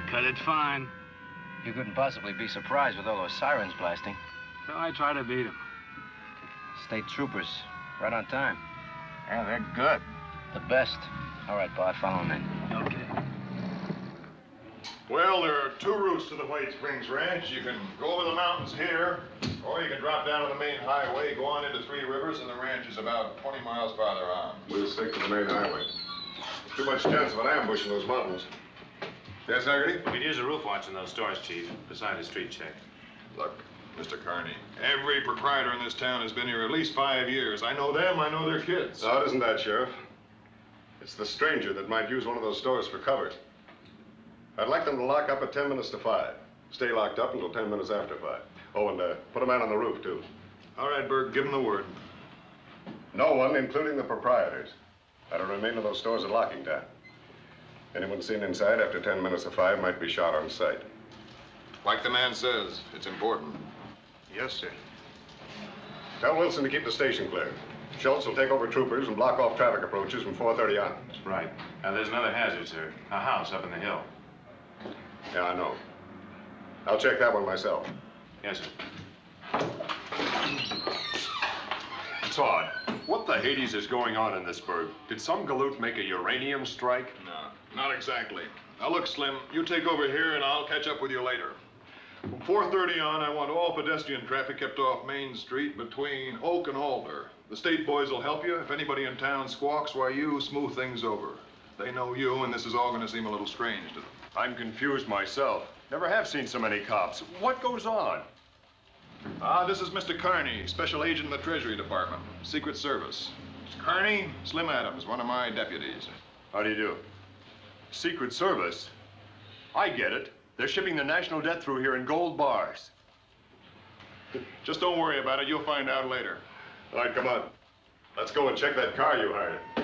cut it fine. You couldn't possibly be surprised with all those sirens blasting. So I try to beat them. State troopers, right on time. Yeah, they're good. The best. All right, Bart, follow me. Okay. Well, there are two routes to the White Springs Ranch. You can go over the mountains here, or you can drop down on the main highway, go on into Three Rivers, and the ranch is about 20 miles farther on. We'll stick to the main highway. Too much chance of an ambush in those mountains. Yes, Haggerty? We could use a roof watch in those stores, Chief, beside a street check. Look, Mr. Carney, every proprietor in this town has been here at least 5 years. I know them, I know their kids. No, it isn't that, Sheriff. It's the stranger that might use one of those stores for cover. I'd like them to lock up at 10 minutes to 5. Stay locked up until 10 minutes after 5. Oh, and put a man on the roof, too. All right, Berg, give them the word. No one, including the proprietors, that'll remain in those stores at locking time. Anyone seen inside after 10 minutes of 5 might be shot on sight. Like the man says, it's important. Yes, sir. Tell Wilson to keep the station clear. Schultz will take over troopers and block off traffic approaches from 4:30 on. Right. Now, there's another hazard, sir. A house up in the hill. Yeah, I know. I'll check that one myself. Yes, sir. Todd, what the Hades is going on in this burg? Did some galoot make a uranium strike? No, not exactly. Now look, Slim, you take over here and I'll catch up with you later. From 4:30 on, I want all pedestrian traffic kept off Main Street between Oak and Alder. The state boys will help you. If anybody in town squawks, why, you smooth things over. They know you, and this is all going to seem a little strange to them. I'm confused myself. Never have seen so many cops. What goes on? This is Mr. Carney, Special Agent in the Treasury Department, Secret Service. Mr. Carney, Slim Adams, one of my deputies. How do you do? Secret Service? I get it. They're shipping the national debt through here in gold bars. Just don't worry about it. You'll find out later. All right, come on. Let's go and check that car you hired.